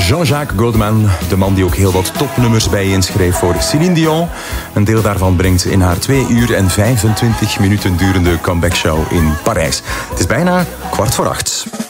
Jean-Jacques Goldman, de man die ook heel wat topnummers bijeenschreef voor Céline Dion. Een deel daarvan brengt in haar 2 uur en 25 minuten durende comebackshow in Parijs. Het is bijna 7:15.